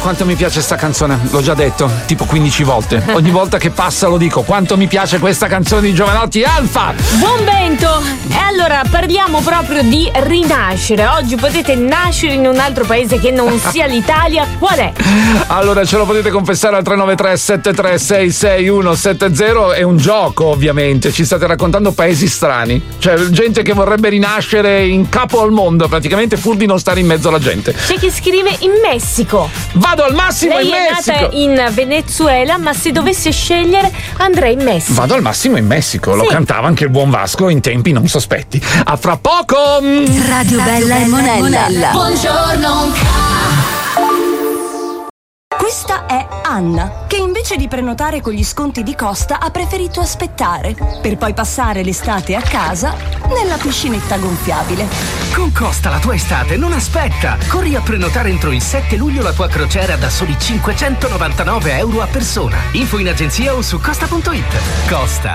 quanto mi piace sta canzone, l'ho già detto, tipo 15 volte. Ogni volta che passa lo dico, quanto mi piace questa canzone di Jovanotti. Alfa! Buon vento! E allora parliamo proprio di rinascere. Oggi potete nascere in un altro paese che non sia l'Italia. Qual è? Allora ce lo potete confessare al 393 736 6170. È un gioco, ovviamente. Ci state raccontando paesi strani, cioè gente che vorrebbe rinascere in capo al mondo praticamente, pur di non stare in mezzo alla gente. C'è chi scrive in Messico. Vado al massimo Lei in Messico. Lei è nata in Venezuela, ma se dovessi scegliere andrei in Messico. Vado al massimo in Messico. Lo cantava anche il buon Vasco in tempi non sospetti. A fra poco. Radio Bella e Monella. Buongiorno. Questa è Anna, che invece di prenotare con gli sconti di Costa ha preferito aspettare, per poi passare l'estate a casa nella piscinetta gonfiabile. Con Costa la tua estate non aspetta! Corri a prenotare entro il 7 luglio la tua crociera da soli €599 a persona. Info in agenzia o su costa.it. Costa,